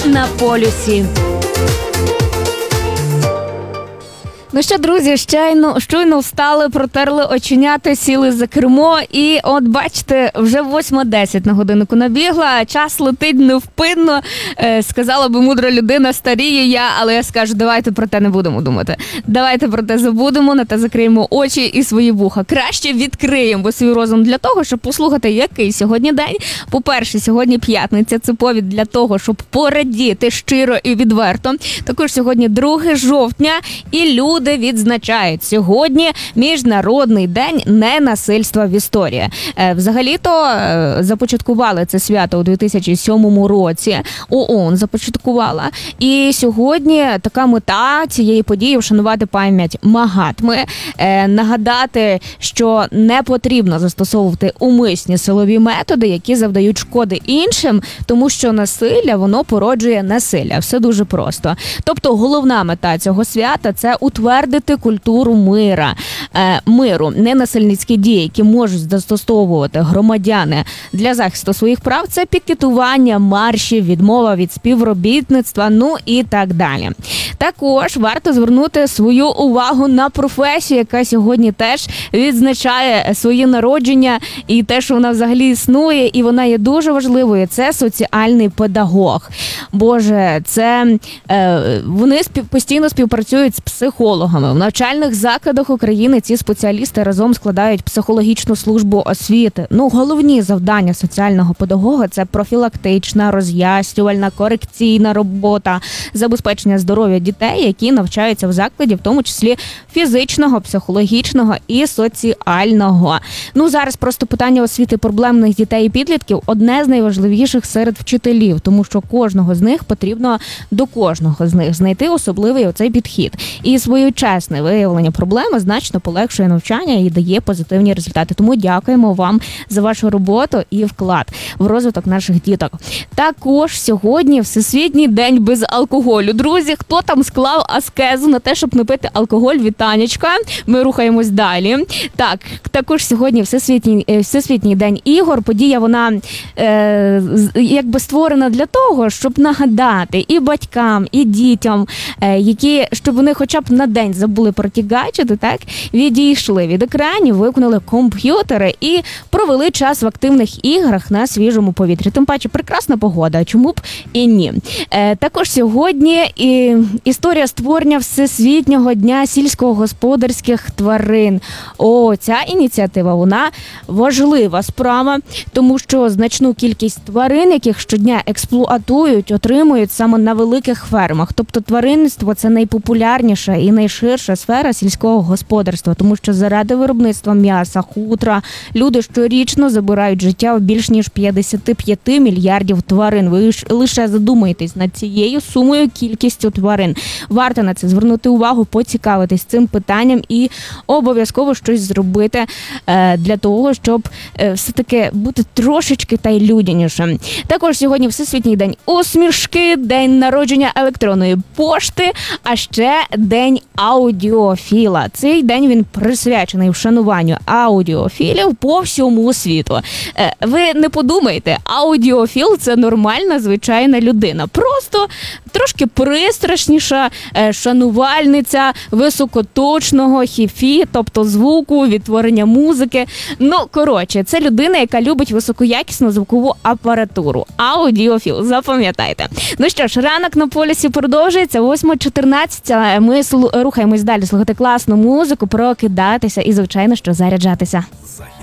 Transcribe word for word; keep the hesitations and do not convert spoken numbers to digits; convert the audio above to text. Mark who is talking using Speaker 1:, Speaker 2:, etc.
Speaker 1: на полюсі. Ну що, друзі, щойно, щойно встали, протерли оченята, сіли за кермо і от бачите, вже восьма десять на годиннику набігла, час летить невпинно, е, сказала би мудра людина, старіє я, але я скажу, давайте про те не будемо думати. Давайте про те забудемо, на те закриємо очі і свої вуха. Краще відкриємо свій розум для того, щоб послухати, який сьогодні день. По-перше, сьогодні п'ятниця, це повід для того, щоб порадіти щиро і відверто. Також сьогодні друге жовтня і люди Люди відзначають сьогодні Міжнародний день ненасильства в історії. Взагалі-то започаткували це свято у дві тисячі сьомому році. ООН започаткувала. І сьогодні така мета цієї події – вшанувати пам'ять Магатми, нагадати, що не потрібно застосовувати умисні силові методи, які завдають шкоди іншим, тому що насилля, воно породжує насилля. Все дуже просто. Тобто головна мета цього свята – це утворення Утвердити культуру мира, е, миру, ненасильницькі дії, які можуть застосовувати громадяни для захисту своїх прав, це пікетування, марші, відмова від співробітництва, ну і так далі. Також варто звернути свою увагу на професію, яка сьогодні теж відзначає своє народження і те, що вона взагалі існує, і вона є дуже важливою. Це соціальний педагог. Боже, це е, вони спів, постійно співпрацюють з психологами. В навчальних закладах України ці спеціалісти разом складають психологічну службу освіти. Ну, головні завдання соціального педагога – це профілактична, роз'яснювальна, корекційна робота, забезпечення здоров'я дітей, які навчаються в закладі, в тому числі фізичного, психологічного і соціального. Ну, зараз просто питання освіти проблемних дітей і підлітків – одне з найважливіших серед вчителів, тому що кожного з них потрібно до кожного з них знайти особливий оцей підхід. І свою чесне виявлення проблеми значно полегшує навчання і дає позитивні результати. Тому дякуємо вам за вашу роботу і вклад в розвиток наших діток. Також сьогодні Всесвітній день без алкоголю. Друзі, хто там склав аскезу на те, щоб не пити алкоголь, вітанечка. Ми рухаємось далі. Так, також сьогодні Всесвітній, Всесвітній день ігор. Подія, вона е, якби створена для того, щоб нагадати і батькам, і дітям, е, які, щоб вони хоча б на день забули про ті гаджети, так, відійшли від екранів, виконали комп'ютери і провели час в активних іграх на свіжому повітрі. Тим паче, прекрасна погода, чому б і ні. Е, також сьогодні і історія створення Всесвітнього дня сільськогосподарських тварин. О, ця ініціатива, вона важлива справа, тому що значну кількість тварин, яких щодня експлуатують, отримують саме на великих фермах. Тобто тваринництво – це найпопулярніша і найширша сфера сільського господарства, тому що заради виробництва м'яса, хутра люди щорічно забирають життя в більш ніж п'ятдесят п'ять мільярдів тварин. Ви ж лише задумайтесь над цією сумою, кількістю тварин. Варто на це звернути увагу, поцікавитись цим питанням і обов'язково щось зробити для того, щоб все-таки бути трошечки та й людянішим. Також сьогодні Всесвітній день усмішки, день народження електронної пошти, а ще день аудіофіла. Цей день він присвячений вшануванню аудіофілів по всьому світу. Ви не подумайте, аудіофіл – це нормальна, звичайна людина. Просто трошки пристрашніша шанувальниця високоточного хі-фі, тобто звуку, відтворення музики. Ну, коротше, це людина, яка любить високоякісну звукову апаратуру. Аудіофіл, запам'ятайте. Ну що ж, ранок на полюсі продовжується, восьма чотирнадцять. Ми рухаємось далі, слухати класну музику, прокидатися і, звичайно, що заряджатися.